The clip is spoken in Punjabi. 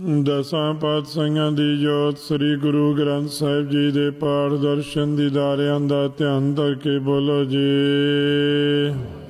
ਦਸਾਂ ਪਾਤਸ਼ਾਹੀਆਂ ਦੀ ਜੋਤ ਸ੍ਰੀ ਗੁਰੂ ਗ੍ਰੰਥ ਸਾਹਿਬ ਜੀ ਦੇ ਪਾਠ ਦਰਸ਼ਨ ਦੀਦਾਰਿਆਂ ਦਾ ਧਿਆਨ ਧਰ ਕੇ ਬੋਲੋ ਜੀ।